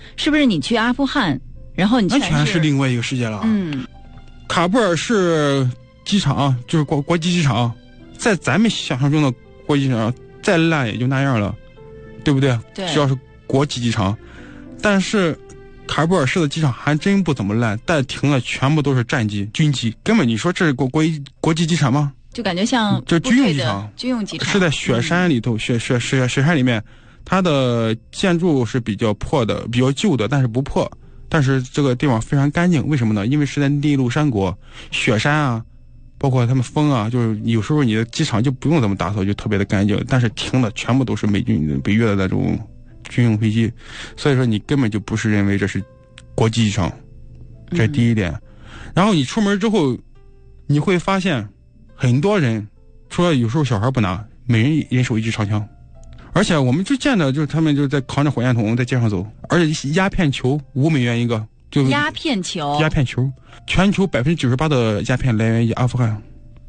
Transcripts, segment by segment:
是不是你去阿富汗，然后你那全是另外一个世界了。喀布尔市机场就是国际机场，在咱们想象中的国际机场再烂也就那样了，对不对？ 对， 只要是国际机场，但是喀布尔市的机场还真不怎么烂，但停的全部都是战机、军机，根本你说这是国际机场吗？ 就感觉像这军用机场， 军用机场是在雪山里头，雪山里面，它的建筑是比较破的，比较旧的，但是不破。但是这个地方非常干净，为什么呢？因为是在内陆山国，雪山啊，包括他们风啊，就是有时候你的机场就不用怎么打扫，就特别的干净。但是停的全部都是美军、北约的那种军用飞机，所以说你根本就不是认为这是国际机场，这是第一点。然后你出门之后，你会发现很多人，除了有时候小孩不拿，每人人手一支长枪。而且我们就见到，就是他们就在扛着火箭筒在街上走，而且鸦片球$5一个，就鸦片球， 全球98%的鸦片来源于阿富汗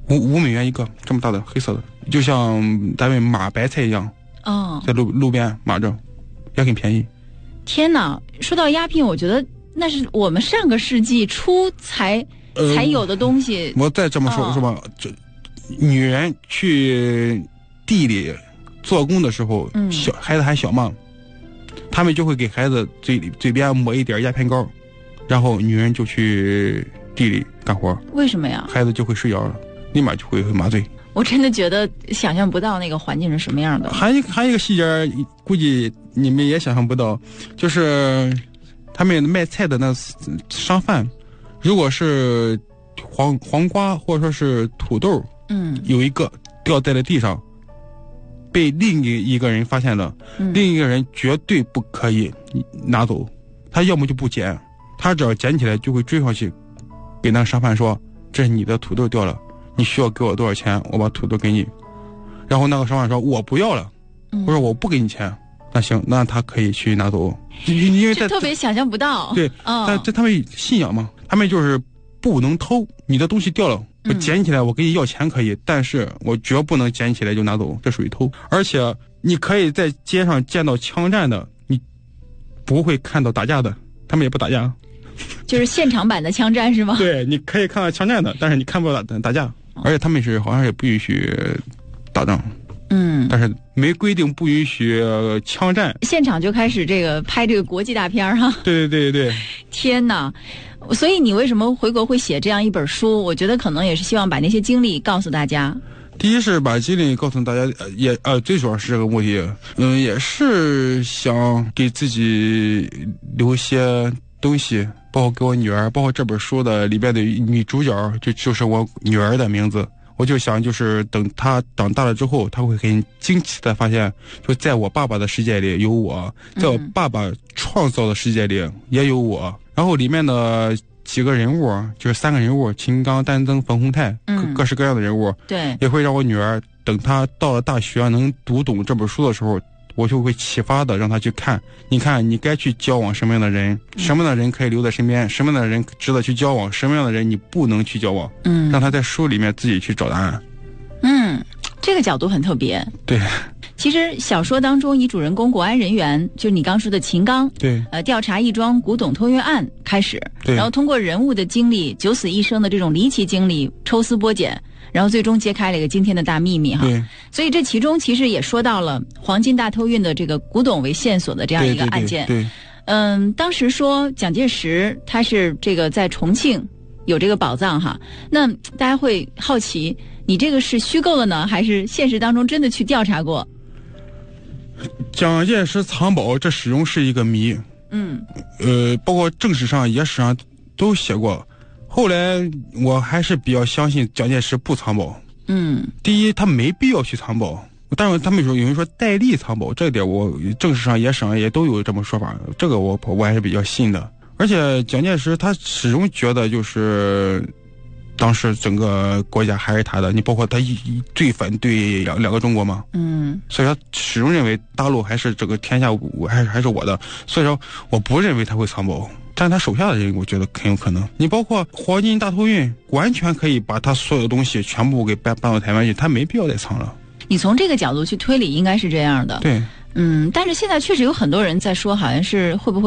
，$5一个，这么大的黑色的，就像咱们码白菜一样，在路边码着，也很便宜。 天哪，说到鸦片，我觉得那是我们上个世纪初才有的东西。 我再这么说，是吧？这女人去地里做工的时候，孩子还小嘛，他们就会给孩子嘴边抹一点鸦片膏，然后女人就去地里干活。 为什么呀？ 孩子就会睡着了，立马就会麻醉。 我真的觉得想象不到那个环境是什么样的。 还有一个细节，估计你们也想象不到，就是他们卖菜的那商贩，如果是黄瓜或者说是土豆，有一个掉在了地上，被另一个人发现了，另一个人绝对不可以拿走，他要么就不捡，他只要捡起来就会追上去，给那个商贩说：“这是你的土豆掉了，你需要给我多少钱？我把土豆给你。”然后那个商贩说：“我不要了。”我说：“我不给你钱。”那行，那他可以去拿走，因为特别想象不到。 对，在他们信仰嘛，他们就是不能偷，你的东西掉了，我捡起来，我给你要钱可以，但是我绝不能捡起来就拿走，这属于偷。而且你可以在街上见到枪战的，你不会看到打架的，他们也不打架， 就是现场版的枪战是吗？ 对，你可以看到枪战的，但是你看不到打架，而且他们好像也不允许打仗。但是没规定不允许枪战， 现场就开始拍这个国际大片哈。 对， 天哪！所以你为什么回国会写这样一本书？我觉得可能也是希望把那些经历告诉大家。 第一是把经历告诉大家，也最主要是这个目的，也是想给自己留些东西，包括给我女儿，包括这本书的里边的女主角就是我女儿的名字。我就想，就是等他长大了之后，他会很惊奇的发现，就在我爸爸的世界里有我，在我爸爸创造的世界里也有我。然后里面的几个人物，就是3个人物，秦刚、丹增、冯洪泰，各式各样的人物， 对， 也会让我女儿等她到了大学能读懂这本书的时候，我就会启发的让她去看，你看你该去交往什么样的人，什么样的人可以留在身边，什么样的人值得去交往，什么样的人你不能去交往，让她在书里面自己去找答案。 这个角度很特别。 对， 其实小说当中以主人公国安人员，就是你刚说的秦刚， 对， 调查一桩古董偷运案开始， 对， 然后通过人物的经历，九死一生的这种离奇经历，抽丝剥茧，然后最终揭开了一个惊天的大秘密哈。 对， 所以这其中其实也说到了黄金大偷运的这个古董为线索的这样一个案件。 对， 当时说蒋介石他是这个在重庆有这个宝藏哈，那大家会好奇，你这个是虚构的呢，还是现实当中真的去调查过？ 蒋介石藏宝，这始终是一个谜。包括正史上、野史上都写过。后来我还是比较相信蒋介石不藏宝。第一，他没必要去藏宝。但是他们说有人说戴笠藏宝，这一点我正史上、野史上也都有这么说法，这个我还是比较信的。而且蒋介石他始终觉得就是当时整个国家还是他的，你包括他最反对两个中国嘛，所以他始终认为大陆还是整个天下还是我的，所以说我不认为他会藏宝，但他手下的人我觉得很有可能。你包括黄金大偷运，完全可以把他所有的东西全部给搬到台湾去，他没必要再藏了。 你从这个角度去推理，应该是这样的。 对， 但是现在确实有很多人在说，好像是会不会